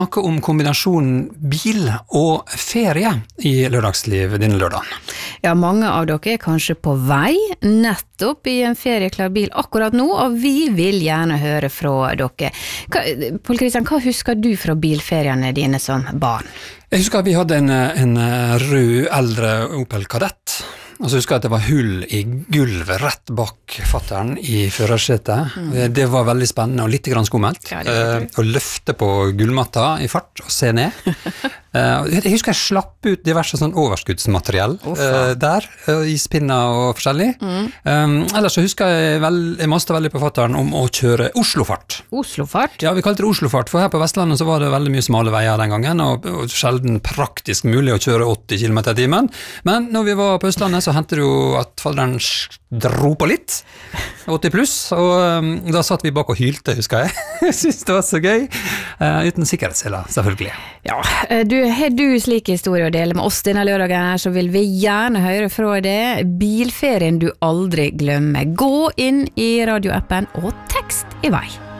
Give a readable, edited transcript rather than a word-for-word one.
Snakke om kombinasjonen bil og ferie i lørdagsliv denne lørdagen. Ja, mange av dere kanskje på vei nettopp i en ferieklar bil akkurat nå, og vi vil gjerne høre fra dere. Pål Kristian, hva husker du fra bilferiene dine som barn? Jeg husker at vi hadde en rød eldre Opel Kadett. Og så husker jeg at det var hull i gulvet rett bak fatteren i førersetet. Det var veldig spennende og litt grann skummelt. Å løfte på gullmatta i fart og se ned. Jeg husker jeg slapp ut diverse sånn overskuddsmateriell der, ispinner og forskjellig. Ellers så husker jeg maste veldig på fatteren om å kjøre Oslofart. Oslofart? Ja, vi kalte det Oslofart, for her på Vestlandet så var det veldig mye smale veier den gangen, og sjelden praktisk mulig å kjøre 80 km i timen. Men når vi var på Østlandet så hendte det jo at falderen dro på litt, 80 pluss, og da satt vi bak og hylte, husker jeg. Jeg synes det var så gøy, uten sikkerhetsseler, selvfølgelig. Ja, har du slik historie å dele med oss denne lørdagen her, så vil vi gjerne høre fra det. Bilferien du aldri glemmer. Gå inn i radioappen og tekst i vei.